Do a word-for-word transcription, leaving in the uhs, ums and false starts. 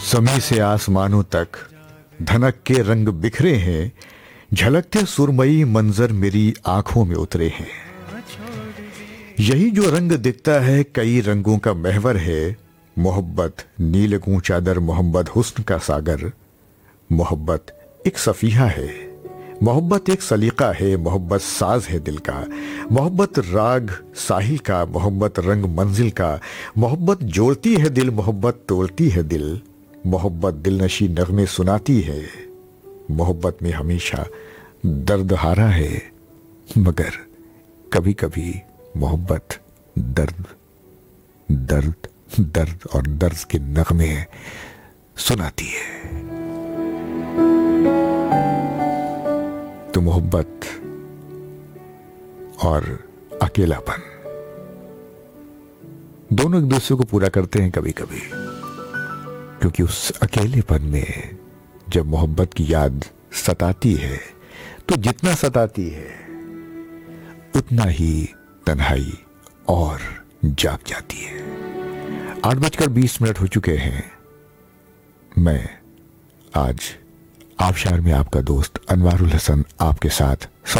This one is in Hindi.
ज़मीं से आसमानों तक धनक के रंग बिखरे हैं, झलकते सुरमई मंजर मेरी आंखों में उतरे हैं। यही जो रंग दिखता है कई रंगों का महवर है, मोहब्बत नील गूं चादर, मोहब्बत हुस्न का सागर। मोहब्बत एक सफीहा है, मोहब्बत एक सलीका है, मोहब्बत साज है दिल का, मोहब्बत राग साहिल का, मोहब्बत रंग मंजिल का। मोहब्बत जोड़ती है दिल, मोहब्बत तोड़ती है दिल, मोहब्बत दिलनशी नगमे सुनाती है। मोहब्बत में हमेशा दर्द हारा है, मगर कभी कभी मोहब्बत दर्द दर्द दर्द और दर्द के नगमे सुनाती है। तो मोहब्बत और अकेलापन दोनों एक दूसरे को पूरा करते हैं कभी कभी, क्योंकि उस अकेलेपन में जब मोहब्बत की याद सताती है तो जितना सताती है उतना ही तन्हाई और जाग जाती है। आठ बजकर बीस मिनट हो चुके हैं। मैं आज आबशार में आपका दोस्त अनवारुल हसन आपके साथ